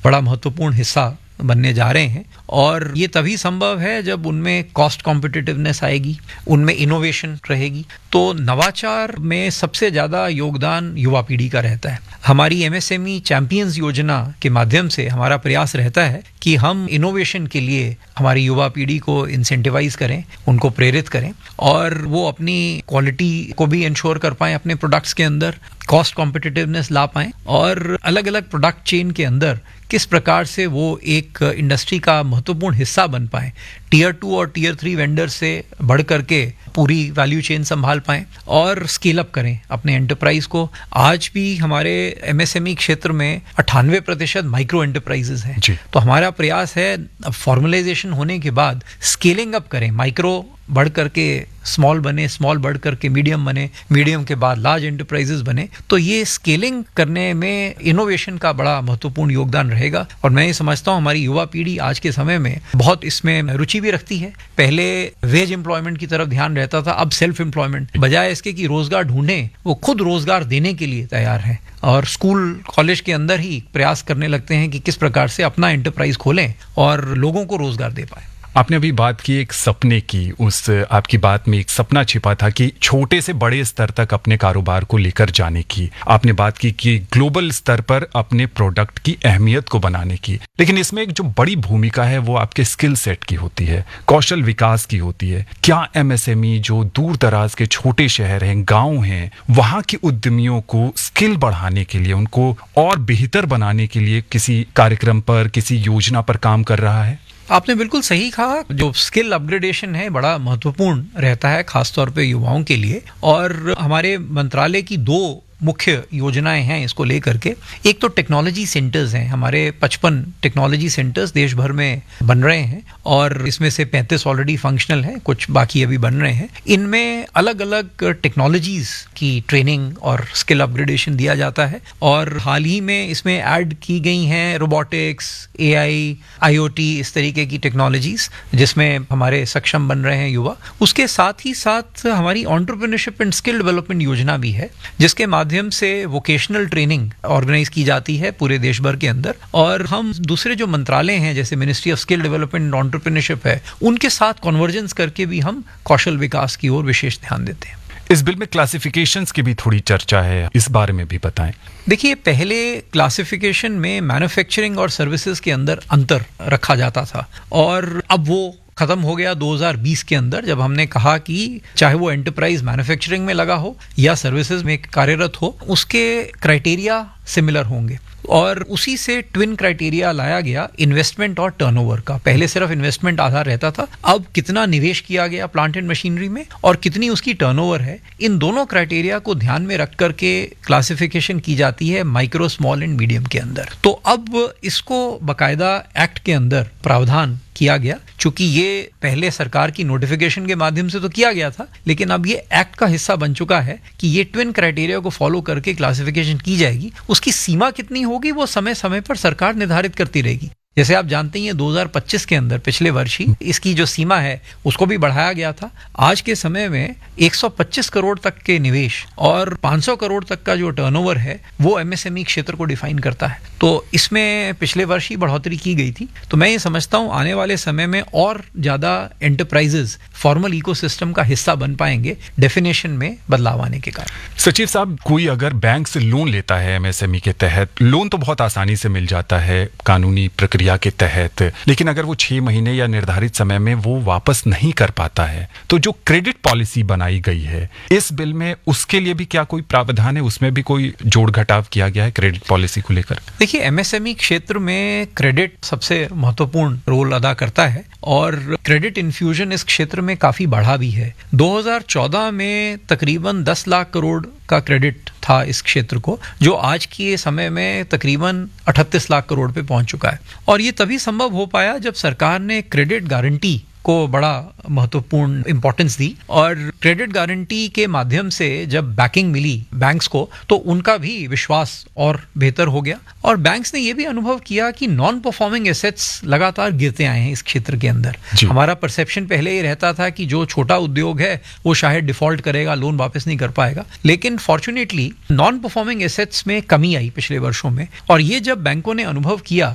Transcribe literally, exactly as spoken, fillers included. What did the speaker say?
बड़ा महत्वपूर्ण हिस्सा बनने जा रहे हैं। और ये तभी संभव है जब उनमें कॉस्ट कॉम्पिटिटिवनेस आएगी, उनमें इनोवेशन रहेगी। तो नवाचार में सबसे ज़्यादा योगदान युवा पीढ़ी का रहता है। हमारी एमएसएमई चैंपियंस योजना के माध्यम से हमारा प्रयास रहता है कि हम इनोवेशन के लिए हमारी युवा पीढ़ी को इंसेंटिवाइज करें, उनको प्रेरित करें और वो अपनी क्वालिटी को भी इंश्योर कर पाएं अपने प्रोडक्ट्स के अंदर, कॉस्ट कॉम्पिटिटिवनेस ला पाएं और अलग अलग प्रोडक्ट चेन के अंदर किस प्रकार से वो एक इंडस्ट्री का महत्वपूर्ण हिस्सा बन पाए, टीयर टू और टीयर थ्री वेंडर से बढ़ करके पूरी वैल्यू चेन संभाल पाएं और स्केल अप करें अपने एंटरप्राइज को। आज भी हमारे एमएसएमई क्षेत्र में अट्ठानवे प्रतिशत माइक्रो एंटरप्राइजेज हैं, तो हमारा प्रयास है फॉर्मलाइजेशन होने के बाद स्केलिंग अप करें, माइक्रो बढ़ करके स्मॉल बने, स्मॉल बढ़ करके मीडियम बने, मीडियम के बाद लार्ज एंटरप्राइजेस बने। तो ये स्केलिंग करने में इनोवेशन का बड़ा महत्वपूर्ण योगदान रहेगा और मैं ये समझता हूँ हमारी युवा पीढ़ी आज के समय में बहुत इसमें रुचि भी रखती है। पहले वेज एम्प्लॉयमेंट की तरफ ध्यान रहता था, अब सेल्फ एम्प्लॉयमेंट, बजाय इसके कि रोजगार ढूंढें वो खुद रोजगार देने के लिए तैयार हैं और स्कूल कॉलेज के अंदर ही प्रयास करने लगते हैं कि किस प्रकार से अपना एंटरप्राइज खोलें और लोगों को रोजगार दे पाए। आपने अभी बात की एक सपने की, उस आपकी बात में एक सपना छिपा था कि छोटे से बड़े स्तर तक अपने कारोबार को लेकर जाने की। आपने बात की कि ग्लोबल स्तर पर अपने प्रोडक्ट की अहमियत को बनाने की, लेकिन इसमें एक जो बड़ी भूमिका है वो आपके स्किल सेट की होती है, कौशल विकास की होती है। क्या एमएसएमई जो दूर दराज के छोटे शहर हैं, गाँव हैं, वहाँ के उद्यमियों को स्किल बढ़ाने के लिए, उनको और बेहतर बनाने के लिए किसी कार्यक्रम पर, किसी योजना पर काम कर रहा है? आपने बिल्कुल सही कहा, जो स्किल अपग्रेडेशन है बड़ा महत्वपूर्ण रहता है खासतौर पे युवाओं के लिए। और हमारे मंत्रालय की दो मुख्य योजनाएं हैं इसको लेकर के। एक तो टेक्नोलॉजी सेंटर्स हैं, हमारे पचपन टेक्नोलॉजी सेंटर्स देश भर में बन रहे हैं और इसमें से पैंतीस ऑलरेडी फंक्शनल हैं, कुछ बाकी अभी बन रहे हैं। इनमें अलग अलग टेक्नोलॉजीज की ट्रेनिंग और स्किल अपग्रेडेशन दिया जाता है और हाल ही में इसमें ऐड की गई हैं रोबोटिक्स, एआई, आईओटी, इस तरीके की टेक्नोलॉजीज जिसमें हमारे सक्षम बन रहे हैं युवा। उसके साथ ही साथ हमारी एंटरप्रेन्योरशिप एंड स्किल डेवलपमेंट योजना भी है जिसके माध्यम से वोकेशनल ट्रेनिंग ऑर्गेनाइज की जाती है पूरे देश भर के अंदर और हम दूसरे जो मंत्रालय हैं जैसे ministry of skill development and entrepreneurship है, उनके साथ कन्वर्जेंस करके भी हम कौशल विकास की ओर विशेष ध्यान देते हैं। इस बिल में क्लासिफिकेशंस की भी थोड़ी चर्चा है, इस बारे में भी बताएं। देखिए, पहले क्लासिफिकेशन में मैन्युफैक्चरिंग और सर्विसेज के अंदर अंतर रखा जाता था और अब वो खत्म हो गया दो हज़ार बीस के अंदर, जब हमने कहा कि चाहे वो एंटरप्राइज मैन्युफैक्चरिंग में लगा हो या सर्विसेज में कार्यरत हो, उसके क्राइटेरिया सिमिलर होंगे और उसी से ट्विन क्राइटेरिया लाया गया इन्वेस्टमेंट और टर्नओवर का। पहले सिर्फ इन्वेस्टमेंट आधार रहता था, अब कितना निवेश किया गया प्लांट एंड मशीनरी में और कितनी उसकी टर्नओवर है, इन दोनों क्राइटेरिया को ध्यान में रख करके क्लासिफिकेशन की जाती है माइक्रो, स्मॉल एंड मीडियम के अंदर। तो अब इसको बकायदा एक्ट के अंदर प्रावधान किया गया, चूंकि ये पहले सरकार की नोटिफिकेशन के माध्यम से तो किया गया था, लेकिन अब ये एक्ट का हिस्सा बन चुका है कि ये ट्विन क्राइटेरिया को फॉलो करके क्लासिफिकेशन की जाएगी। उसकी सीमा कितनी होगी वो समय समय पर सरकार निर्धारित करती रहेगी। जैसे आप जानते हैं दो हज़ार पच्चीस के अंदर पिछले वर्ष ही इसकी जो सीमा है उसको भी बढ़ाया गया था। आज के समय में एक सौ पच्चीस करोड़ तक के निवेश और पाँच सौ करोड़ तक का जो टर्नओवर है वो एमएसएमई क्षेत्र को डिफाइन करता है। तो इसमें पिछले वर्ष ही बढ़ोतरी की गई थी। तो मैं ये समझता हूँ आने वाले समय में और ज्यादा एंटरप्राइजेज फॉर्मल इकोसिस्टम का हिस्सा बन पाएंगे डेफिनेशन में बदलाव आने के कारण। सचिव साहब, कोई अगर बैंक से लोन लेता है एमएसएमई के तहत, लोन तो बहुत आसानी से मिल जाता है कानूनी प्रक्रिया के तहत, लेकिन अगर वो छह महीने या निर्धारित समय में वो वापस नहीं कर पाता है, तो जो क्रेडिट पॉलिसी बनाई गई है इस बिल में, उसके लिए भी क्या कोई प्रावधान है? उसमें भी कोई जोड़ घटाव किया गया है क्रेडिट पॉलिसी को लेकर? देखिए, एमएसएमई क्षेत्र में क्रेडिट सबसे महत्वपूर्ण रोल अदा करता है और क्रेडिट इन्फ्यूजन इस क्षेत्र में काफी बढ़ा भी है। दो हज़ार चौदह में तकरीबन दस लाख करोड़ का क्रेडिट था इस क्षेत्र को, जो आज के समय में तकरीबन अड़तीस लाख करोड़ पे पहुंच चुका है। और ये तभी संभव हो पाया जब सरकार ने क्रेडिट गारंटी को बड़ा महत्वपूर्ण इंपॉर्टेंस दी और क्रेडिट गारंटी के माध्यम से जब बैकिंग मिली बैंक्स को तो उनका भी विश्वास और बेहतर हो गया और बैंक्स ने ये भी अनुभव किया कि नॉन परफॉर्मिंग एसेट्स लगातार गिरते आए हैं इस क्षेत्र के अंदर। हमारा परसेप्शन पहले ये रहता था कि जो छोटा उद्योग है वो शायद डिफॉल्ट करेगा, लोन वापस नहीं कर पाएगा, लेकिन फॉर्चुनेटली नॉन परफॉर्मिंग एसेट्स में कमी आई पिछले वर्षों में और ये जब बैंकों ने अनुभव किया